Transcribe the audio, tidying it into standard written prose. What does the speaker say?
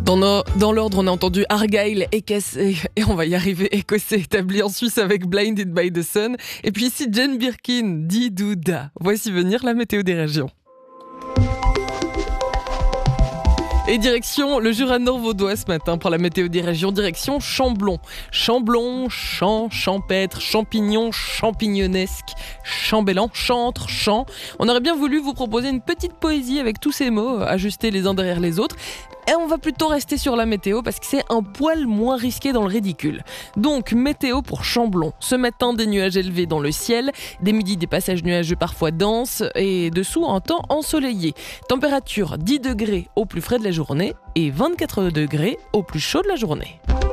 Dans l'ordre, on a entendu Argyle, écossais, et on va y arriver, écossais établi en Suisse avec Blinded by the Sun. Et puis ici, Jane Birkin, Didouda. Voici venir la météo des régions. Et direction le Jura nord-vaudois ce matin pour la météo des régions, direction Chamblon. Chamblon, champ, champêtre, champignon, champignonesque, chambellan, chantre, chant. On aurait bien voulu vous proposer une petite poésie avec tous ces mots, ajustés les uns derrière les autres. Et on va plutôt rester sur la météo parce que c'est un poil moins risqué dans le ridicule. Donc, météo pour Chamblon. Ce matin, des nuages élevés dans le ciel. Des midis, des passages nuageux parfois denses. Et dessous, un temps ensoleillé. Température 10 degrés au plus frais de la journée et 24 degrés au plus chaud de la journée.